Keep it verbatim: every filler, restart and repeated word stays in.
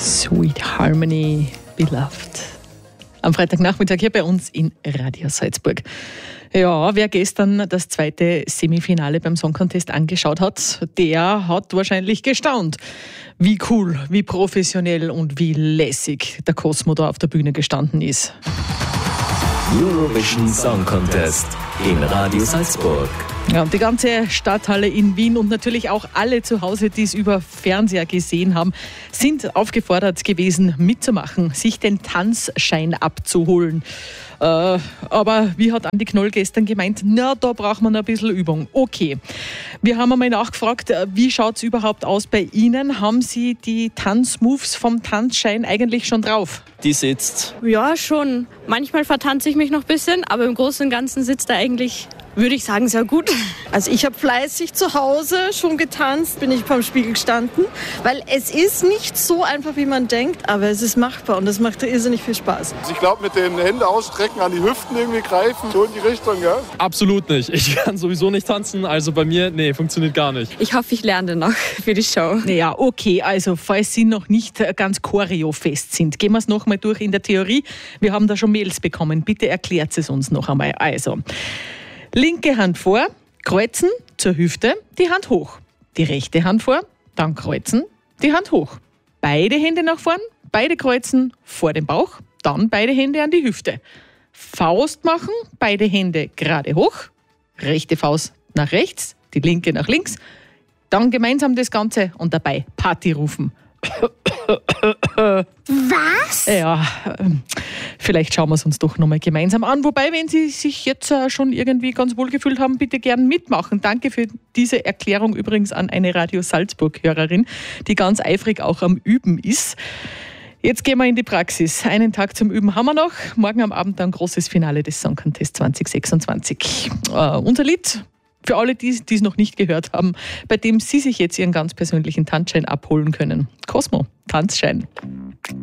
Sweet Harmony, Beloved. Am Freitagnachmittag hier bei uns in Radio Salzburg. Ja, wer gestern das zweite Semifinale beim Song Contest angeschaut hat, der hat wahrscheinlich gestaunt, wie cool, wie professionell und wie lässig der Cosmo da auf der Bühne gestanden ist. Eurovision Song Contest in Radio Salzburg. Ja, und die ganze Stadthalle in Wien und natürlich auch alle zu Hause, die es über Fernseher gesehen haben, sind aufgefordert gewesen, mitzumachen, sich den Tanzschein abzuholen. Äh, aber wie hat Andi Knoll gestern gemeint, na, da braucht man ein bisschen Übung. Okay, wir haben einmal nachgefragt, wie schaut es überhaupt aus bei Ihnen? Haben Sie die Tanzmoves vom Tanzschein eigentlich schon drauf? Die sitzt. Ja, schon. Manchmal vertanze ich mich noch ein bisschen, aber im Großen und Ganzen sitzt er eigentlich, würde ich sagen, sehr gut. Also ich habe fleißig zu Hause schon getanzt, bin ich vorm Spiegel gestanden, weil es ist nicht so einfach, wie man denkt, aber es ist machbar und das macht irrsinnig viel Spaß. Ich glaube, mit den Händen ausstrecken, an die Hüften irgendwie greifen, so in die Richtung, ja? Absolut nicht. Ich kann sowieso nicht tanzen, also bei mir, nee, funktioniert gar nicht. Ich hoffe, ich lerne noch für die Show. Ja, okay, also falls Sie noch nicht ganz choreofest sind, gehen wir es nochmal durch in der Theorie. Wir haben da schon Mails bekommen, bitte erklärt es uns noch einmal. Also, linke Hand vor, kreuzen zur Hüfte, die Hand hoch. Die rechte Hand vor, dann kreuzen, die Hand hoch. Beide Hände nach vorn, beide kreuzen vor den Bauch, dann beide Hände an die Hüfte. Faust machen, beide Hände gerade hoch, rechte Faust nach rechts, die linke nach links. Dann gemeinsam das Ganze und dabei Party rufen. Was? Ja, vielleicht schauen wir es uns doch nochmal gemeinsam an. Wobei, wenn Sie sich jetzt schon irgendwie ganz wohl gefühlt haben, bitte gern mitmachen. Danke für diese Erklärung übrigens an eine Radio Salzburg-Hörerin, die ganz eifrig auch am Üben ist. Jetzt gehen wir in die Praxis. Einen Tag zum Üben haben wir noch. Morgen am Abend dann großes Finale des Song Contest zwanzig sechsundzwanzig. Uh, unser Lied für alle, die es noch nicht gehört haben, bei dem Sie sich jetzt Ihren ganz persönlichen Tanzschein abholen können. Cosmo, Tanzschein.